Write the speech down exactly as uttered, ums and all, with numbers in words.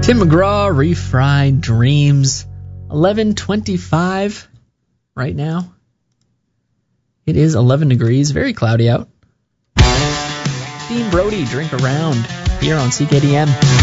Tim McGraw, Refried Dreams. eleven twenty-five right now. It is eleven degrees, very cloudy out. Dean Brody, Drink Around, here on C K D M.